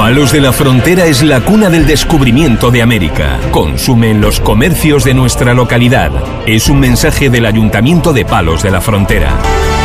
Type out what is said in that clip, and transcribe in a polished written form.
Palos de la Frontera es la cuna del descubrimiento de América. Consume en los comercios de nuestra localidad. Es un mensaje del Ayuntamiento de Palos de la Frontera.